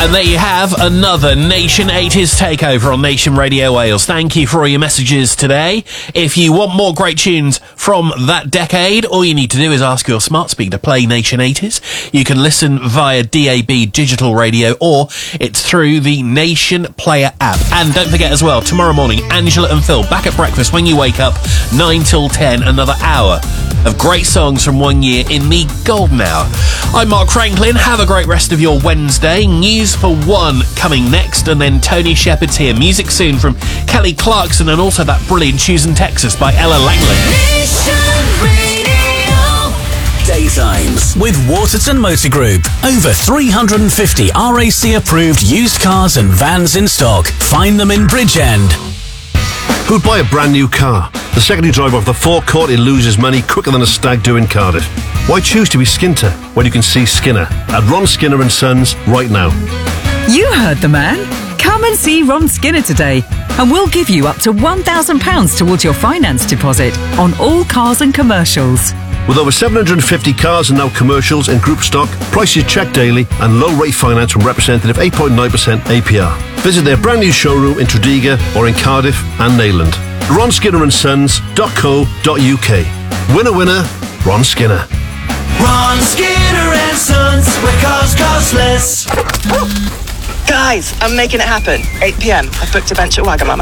And there you have another Nation 80s takeover on Nation Radio Wales. Thank you for all your messages today. If you want more great tunes from that decade, all you need to do is ask your smart speaker to play Nation 80s. You can listen via DAB digital radio, or it's through the Nation Player app. And don't forget as well, tomorrow morning, Angela and Phil back at breakfast when you wake up, 9 till 10, another hour of great songs from 1 year in the golden hour. I'm Mark Franklin. Have a great rest of your Wednesday. News for 1 coming next, and then Tony Shepard's here. Music soon from Kelly Clarkson, and also that brilliant Choosing Texas by Ella Langley. Daytimes with Waterton Motor Group. Over 350 RAC approved used cars and vans in stock. Find them in Bridgend. Who'd buy a brand new car? The second you drive off the forecourt, it loses money quicker than a stag do in Cardiff. Why choose to be Skinter when you can see Skinner at Ron Skinner and Sons right now? You heard the man. Come and see Ron Skinner today, and we'll give you up to £1,000 towards your finance deposit on all cars and commercials. With over 750 cars and now commercials in group stock, prices checked daily, and low rate finance from representative 8.9% APR. Visit their brand new showroom in Tredegar or in Cardiff and Neyland. RonSkinnerandSons.co.uk. Winner, winner, Ron Skinner. Ron Skinner and Sons, where cars cost less. Guys, I'm making it happen. 8 p.m. I've booked a bench at Wagamama.